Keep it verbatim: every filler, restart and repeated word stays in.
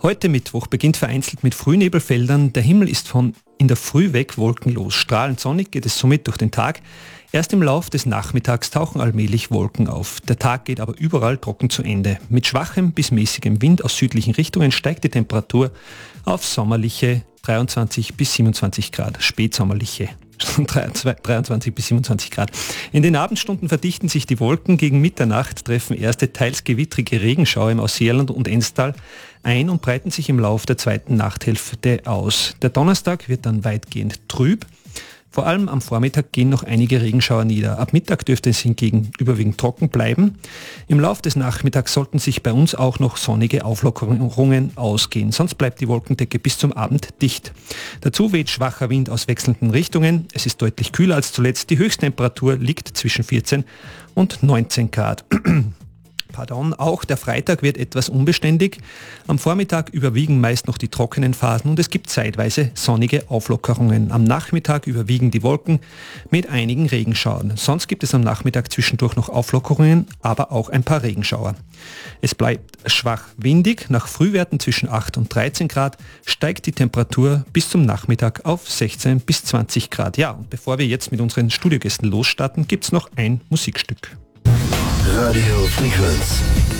Heute Mittwoch beginnt vereinzelt mit Frühnebelfeldern. Der Himmel ist von in der Früh weg wolkenlos. Strahlend sonnig geht es somit durch den Tag. Erst im Lauf des Nachmittags tauchen allmählich Wolken auf. Der Tag geht aber überall trocken zu Ende. Mit schwachem bis mäßigem Wind aus südlichen Richtungen steigt die Temperatur auf sommerliche dreiundzwanzig bis siebenundzwanzig Grad, spätsommerliche dreiundzwanzig bis siebenundzwanzig Grad. In den Abendstunden verdichten sich die Wolken. Gegen Mitternacht treffen erste teils gewittrige Regenschauer im Ausseerland und Enstal ein und breiten sich im Lauf der zweiten Nachthälfte aus. Der Donnerstag wird dann weitgehend trüb. Vor allem am Vormittag gehen noch einige Regenschauer nieder. Ab Mittag dürfte es hingegen überwiegend trocken bleiben. Im Lauf des Nachmittags sollten sich bei uns auch noch sonnige Auflockerungen ausgehen. Sonst bleibt die Wolkendecke bis zum Abend dicht. Dazu weht schwacher Wind aus wechselnden Richtungen. Es ist deutlich kühler als zuletzt. Die Höchsttemperatur liegt zwischen vierzehn und neunzehn Grad. Pardon, auch der Freitag wird etwas unbeständig. Am Vormittag überwiegen meist noch die trockenen Phasen und es gibt zeitweise sonnige Auflockerungen. Am Nachmittag überwiegen die Wolken mit einigen Regenschauern. Sonst gibt es am Nachmittag zwischendurch noch Auflockerungen, aber auch ein paar Regenschauer. Es bleibt schwach windig. Nach Frühwerten zwischen acht und dreizehn Grad steigt die Temperatur bis zum Nachmittag auf sechzehn bis zwanzig Grad. Ja, und bevor wir jetzt mit unseren Studiogästen losstarten, gibt es noch ein Musikstück. Radio Frequenz